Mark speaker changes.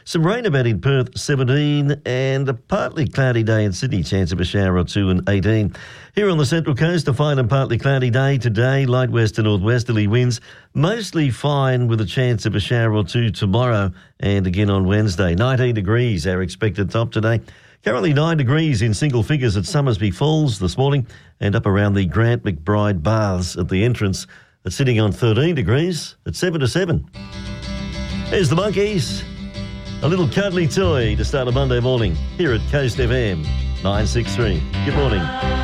Speaker 1: Some rain about in Perth, 17, and a partly cloudy day in Sydney, chance of a shower or two, and 18. Here on the Central Coast, a fine and partly cloudy day today, light west to northwesterly winds, mostly fine with a chance of a shower or two tomorrow and again on Wednesday. 19 degrees, our expected top today. Currently 9 degrees in single figures at Summersby Falls this morning and up around the Grant McBride Baths at the entrance. It's sitting on 13 degrees at 7 to 7. Here's the Monkeys. A little cuddly toy to start a Monday morning here at Coast FM 963. Good morning.